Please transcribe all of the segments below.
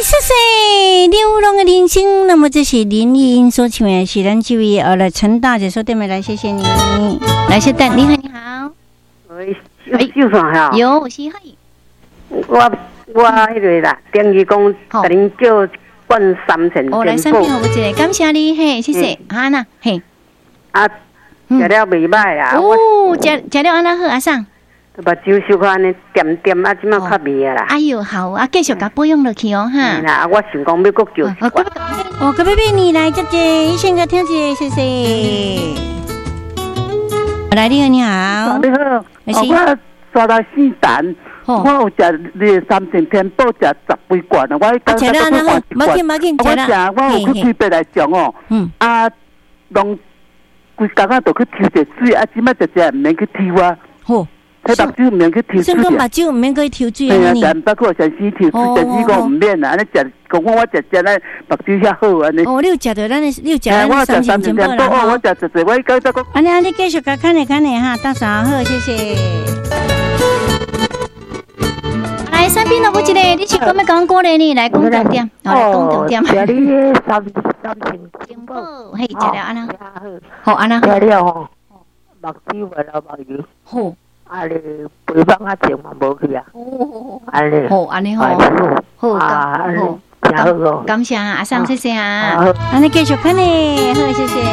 谢谢流浪的铃声。那么这是林忆英所唱的，是咱这位来陈大姐说对没来？谢谢你，来谢蛋，你好，你好。 喂，秀爽哈。 有，我是嗨。 我迄个啦，电视讲，甲恁叫灌3千。 哦，来3片好不一个，感谢你，嘿，谢谢，哈娜，嘿。 啊，食了袂歹啦。 哦，食了安那好阿桑。 目睭小可安尼点点啊，即马较微啊啦。 哎呦，好啊，继续甲保养落去哦哈。 啦，我想讲要搁叫。 哦，隔壁你来接接，先个听一下，谢谢。来，你好，你好。 你好，我刷到4单。我有食你3千天宝食10杯罐啊！我刚才都不关系， 我有去推白来讲哦。啊，拢规工啊都去抽一水啊！即摆直接唔免去抽啊。好，睇目睭唔免去抽水。 先讲目睭唔免去抽水啊！係啊，包括上次抽水，上次講唔免啊！你食講我食咧目睭遐好安尼。 哦，你有食到咱，你有食咱3千天寶啦。 我食1，我今仔個。 你繼續看下哈，大嫂好，謝謝。来3片都不一个，你是讲要讲歌呢？来讲重点，来讲重点。 食你3千金宝， 嘿，食了安那？好安那？ 食了吼，目睭为了目睭。好，安尼肥胖啊，钱嘛无去啊。哦，安尼。好，安尼好。好，安尼。好， 感谢阿桑，谢谢啊。安尼继续看呢，好，谢谢。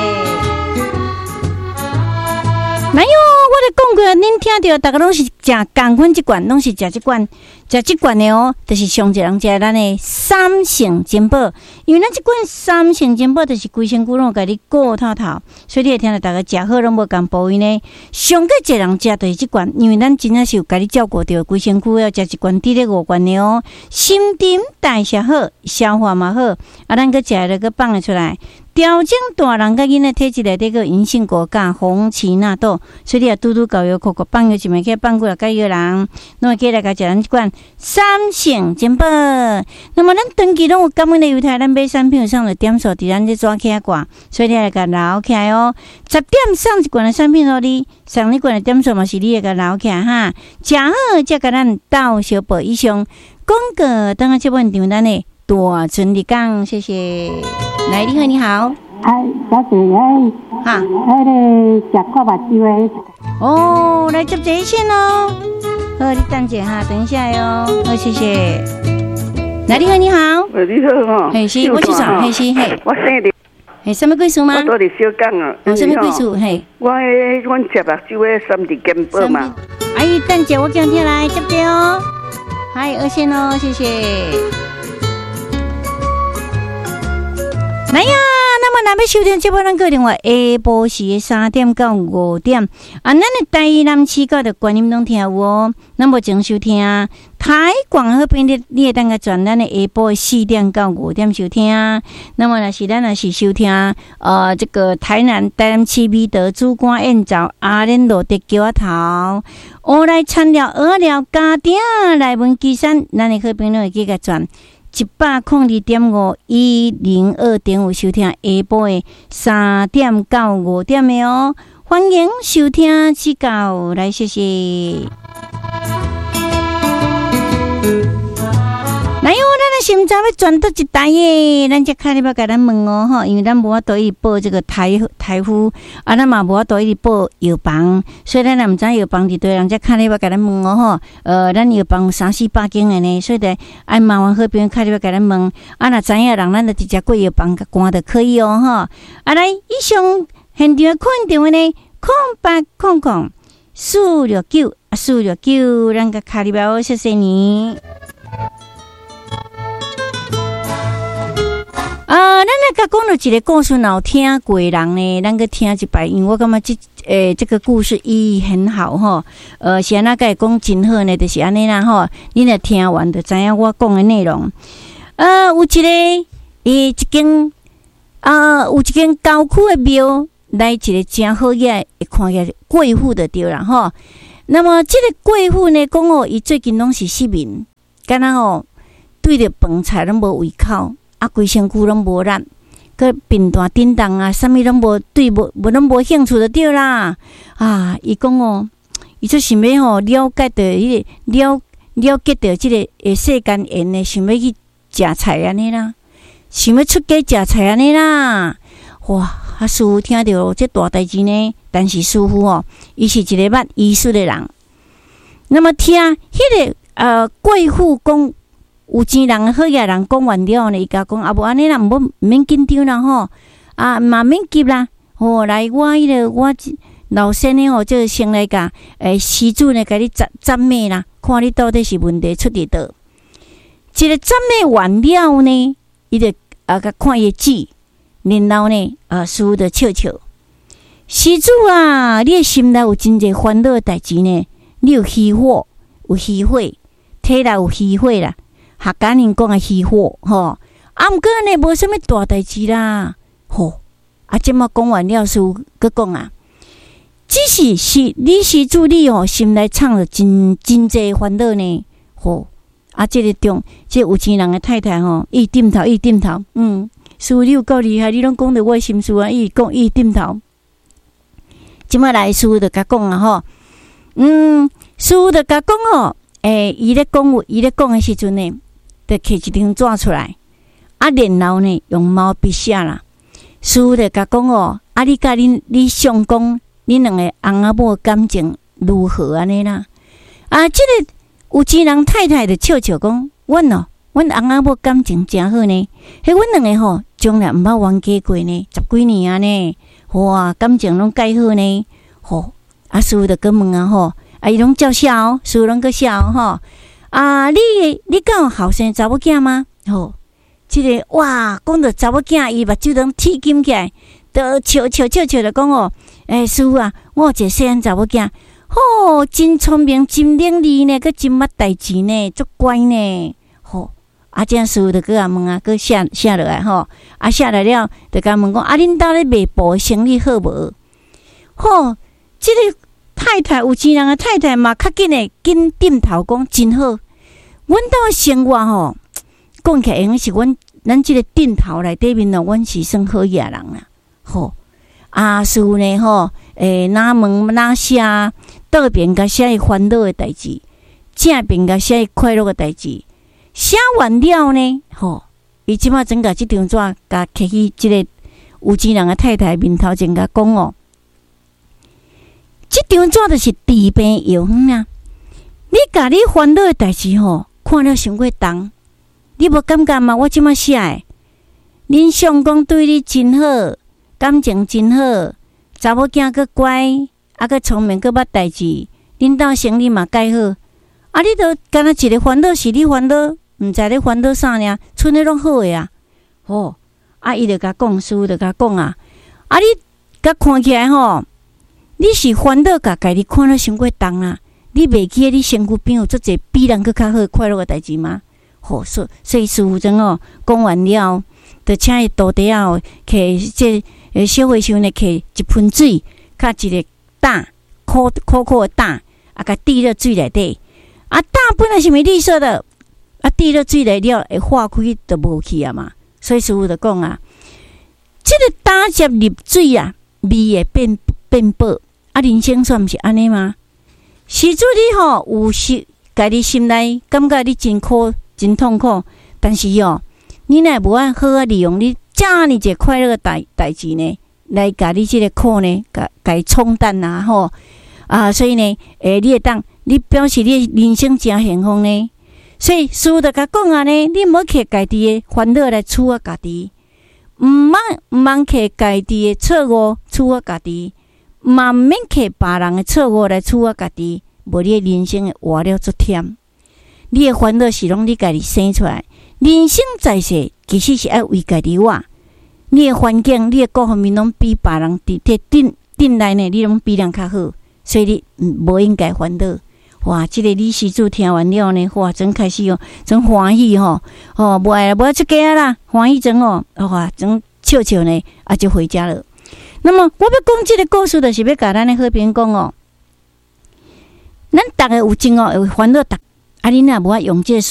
哪有？我咧讲过，恁听到大家拢是食同款一罐，拢是食这罐的哦，就是上一人食咱的3成金宝，因为咱这罐3成金宝就是规身躯拢甲你顾透透，所以你会听到大家食好拢无共部位呢。上个一人食就是这罐，因为咱真正是有甲你照顾到规身躯，要食一罐滴咧5罐的哦，心陈代谢好，消化嘛好，啊，咱个食了个放得出来。调整大人甲囡仔体质内底个银杏果苷、红荠纳豆，所以你也拄拄搞药口口放药一枚去放过来甲药人，那么起来甲食咱这罐3成金宝。那么咱长期拢有感恩的犹太，咱买3片以上的点数伫咱这抓起来挂，所以你来甲留起来哦。10点送一罐的3片互你，送你罐的点数嘛是你来甲留起来哈。食好才甲咱斗小报以上广告，等下这本场咱的大春日讲，谢谢。来，你好，你好。 小姐，哈，个食过目睭的。 哦，来接这一线哦。好，你等一下哈，等一下哟。好，谢谢。来，你好，你好。 你好哈。 嘿，是，我是啥？嘿，是嘿。 我生日。 嘿，什么贵数吗？ 我到底小讲啊。 什么贵数？嘿。 阮食目睭的3粒金宝嘛。 阿姨，等一下我叫你来接这哦。嗨，2线哦，谢谢。来呀！那么，咱要收听这波咱个电话，下晡时的3点到5点，啊，咱的台南市高的观音拢听有哦。咱无前收听台广好边你会当个转咱的下晡4点到5点收听。那么，咱若是收听这个台南市美德主管宴造阿莲路的桥头，我来参了鹅寮家庭来文基山，咱的好朋友会记个转。102.51025收听下晡的3点到5点的哦，欢迎收听指教，来谢谢。来哟，咱的心脏要转到一台耶，咱才开始要甲咱问哦吼，因为咱无法度一直报这个台呼，啊，咱嘛无法度一直报药房，所以咱也毋知药房伫对，人才开始要甲咱问哦吼。咱药房有300-400间的呢，所以得爱麻烦好朋友开始要甲咱问，啊，若知影人，咱就直接过药房甲关就可以哦吼。啊，来，以上现场困电话呢，0800-469-469，咱甲开始要谢谢你。咱来甲讲到一个故事，有听过人呢，咱个听一摆，因为我感觉这个故事意义很好吼。是安那个讲真好呢，就是安尼啦吼。你若听完就知影我讲的内容。有一个有一间郊区的庙，来一个真好嘢，会看起来贵妇的对啦吼。那么这个贵妇呢，讲哦，伊最近拢是失眠，敢若吼对着饭菜拢无胃口。啊，规身躯拢无力，个病大叮当啊，啥物拢无对无拢无兴趣就对啦。啊，伊讲哦，伊就想要吼了解到迄个了解到即个世间缘的，想要去食菜安尼啦，想要出家食菜安尼啦。哇！师父听到这大代志呢，但是师父哦，伊是一个捌医术的人。那么听迄个贵妇讲，有钱人好野人讲完了呢，伊甲讲啊，无安尼啦，毋免紧张啦吼，啊嘛免急啦。吼，来我老先呢吼，就先来甲施主呢，甲你赞美啦，看你到底是问题出伫倒。一个赞美完了呢，伊就甲看伊字，然后呢师父就笑笑。施主啊，你的心内有真侪烦恼的代志呢，你有虚火，有虚火，体内有虚火啦。客家人讲的虚火吼，啊毋过呢无啥物大代志啦，吼。啊，即么讲完了，师父佮讲啊。只是你施主你哦，心内藏了真侪烦恼呢，吼！啊，这个有钱人的太太吼，伊点头，师父你有够厉害，你拢讲到我心事啊，伊点头。即么来师父就甲讲啊吼，师父就甲讲哦，伊咧讲的时阵呢，就摕一张纸出来，啊，然后呢用毛笔写啦。师父就甲讲哦，啊，你甲你相公。恁两个翁仔某感情如何安尼啦？啊，这个有钱人太太就笑笑讲：阮翁仔某感情真好呢。迄阮两个吼，从来毋捌冤家过呢，10几年啊呢，哇，感情拢介好呢。吼，啊，师父就佮问啊吼，啊，伊拢照笑，师父拢佮笑吼。啊，你敢有后生查某囝吗？吼，这个哇，讲到查某囝，伊目睭拢铁金起来。就笑就讲哦，师父啊，我有一个细汉查某囝，吼，真聪明，真伶俐呢，佮真捌代志呢，足乖呢，吼。啊，这样师父就佮啊问啊，佮写落来吼，啊写来了，就甲问讲，啊，恁兜咧卖布生意好无？吼，这个太太有钱人的太太嘛，较紧点头讲真好。阮兜生活吼，讲起来用是咱这个点头内底面哦，阮是算好野人啦。吼，啊，师父呢？吼，哪问哪写，倒边甲写伊烦恼的代志，正边甲写伊快乐的代志。写完了呢，吼，伊即马整甲即张纸，甲摕去即个有钱人的太太面头前甲讲哦，即张纸就是治病药方啊。你甲你烦恼的代志吼，看了伤过重，你无感觉吗？我即马写的，恁相公对你真好。感情真好，查某囝佫乖，啊佫聪明，佫捌代志，恁兜生意嘛介好。啊，你都干那一个烦恼是你烦恼，毋知你烦恼啥呢？剩诶拢好诶啊。吼，啊，伊就甲讲，师父就甲讲啊，啊，你甲看起来吼，你是烦恼甲家己看了伤过重啦。你袂记你身躯边有足侪比人佫较好快乐诶代志吗？吼，所以师父真哦讲完了，就请伊徒弟啊，摕这。小和尚呢，摕一盆水，甲一个胆，苦的胆，啊，甲滴入水内底。啊，胆本来是咪绿色的，啊，滴入水内了，会化开就无去啊嘛。所以师父就讲啊，这个胆接入水啊，味会变薄。啊，人生算毋是安尼吗？施主你吼有时家己心内感觉你真苦、真痛苦，但是哦，你若无按好啊利用你。遮尔一个快乐的代志呢，来甲你即个苦呢，甲伊冲淡啊吼啊，所以呢，你会当，你表示你人生真幸福呢。所以师父就甲讲啊呢，你莫摕家己的烦恼来处罚家己，毋茫摕家己的错误处罚家己，嘛毋免摕别人的错误来处罚家己，无你的人生会活了足忝。你的烦恼是拢你家己生出来，人生在世。其实是爱为家己活，你的环境、你的各方面拢比别人伫顶内呢，你拢比人较好，所以你无应该烦恼。哇，这个李施主听完了呢，哇，真开始哦，真欢喜吼，哦，无爱出家啦，欢喜真哦，哇，真笑呢，啊，就回家了。那么我要讲这个故事，就是要甲咱的好朋友讲哦，咱逐个有真哦，有烦恼啊，你若无法用这个